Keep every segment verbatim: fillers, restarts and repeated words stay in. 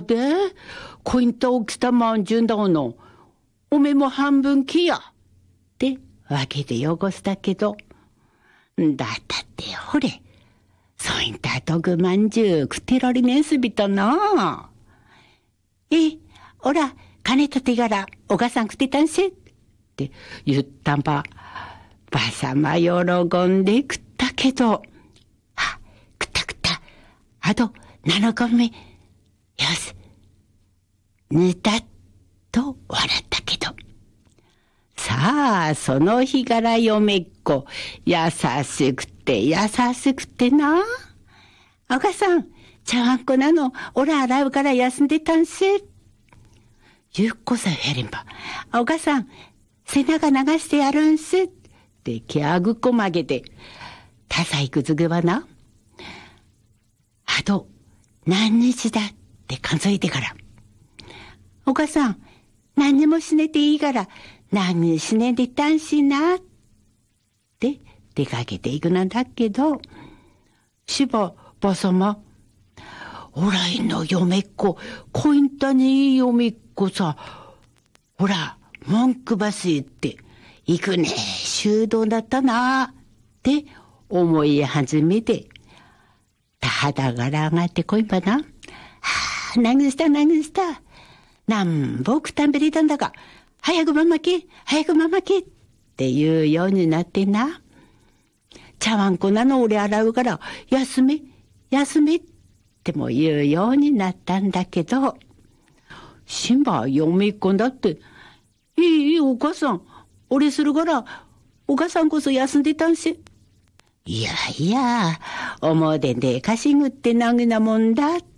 で、こいんた大きさまんじゅうんだの。おめも半分きや。ってわけで汚したけど。だったってほれ。そいんたとぐまんじゅう食ってられねえすびたな。え、おら、金と手柄、おがさん食ってたんせ。って言ったんば。ばさま喜んで食ったけど。あ、食った食った。あと、七個目。よし。ぬたっと笑ったけど。さあ、その日から嫁っ子、優しくて優しくてな。お母さん、茶碗こなの、おら洗うから休んでたんせ。ゆっこさへれんば。お母さん、背中流してやるんせ。ってきゃぐこ曲げて、たさいくずぐはな。あと、何日だって数えてから。お母さん、何にもしねていいから、何にしねでたんしな。って出かけていくなんだけど、しばばさま、おらいの嫁っ子、こいんたにいい嫁っ子さ、ほら、文句ばしって、行くね、修道だったな、って思い始めて、たはだから上がってこいんばな。はあ、なぐしたなぐした。なんぼくたんべりたんだか、早くままけ、早くままけ、っていうようになってな。茶碗こなの俺洗うから、休め、休め、っても言うようになったんだけど、しんば嫁っ子だって、いいいいお母さん、俺するから、お母さんこそ休んでたんせ。いやいや、思うででかしぐってなぐなもんだって、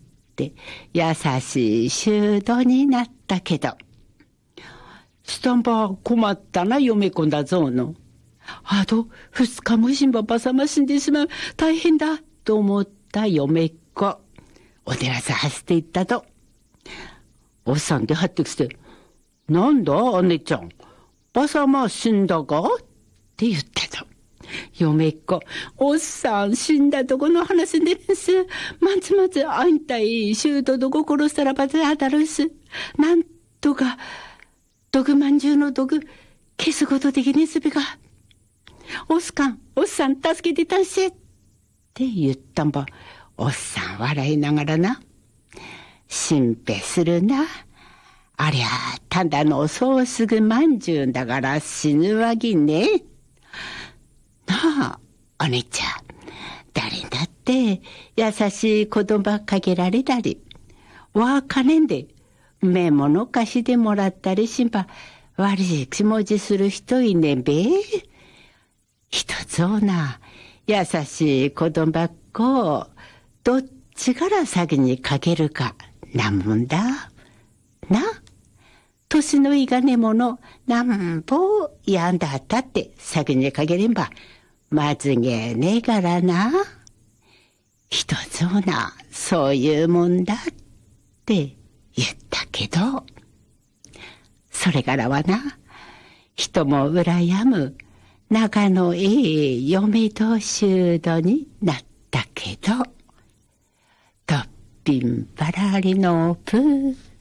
優しい修道になったけど、スタンバ困ったな嫁っ子だぞの。あと二日もしんばばさま死んでしまう、大変だと思った嫁っ子。お寺さ走っていったと。おっさんで張ってきて、なんだ姉ちゃん、ばさま死んだかって言ったと。嫁っ子、おっさん死んだとこの話でです。まずまずあんたいシとどこ殺したらばで当たるし、なんとか、毒まんじゅうの毒、消すことできねえすべか。おっさん、おっさん助けてたんせ。って言ったんば、おっさん笑いながらな。心配するな。ありゃ、ただのそうすぐまんじゅうだから死ぬわけね。なあ、お姉ちゃん。誰だって優しい言葉かけられたり、わかねんで、目物貸しでもらったりしんば、悪い気持ちする人いねべ。一つをな、優しい言葉っこ、どっちから先にかけるか、なもんだ。な。年のいがねもの、なんぼやんだったって先にかけれんば、まずげえねえからな。一つをな、そういうもんだって言ったけど、それからはな、人も羨む仲のいい嫁と姑になったけど、とっぴんばらりのぷ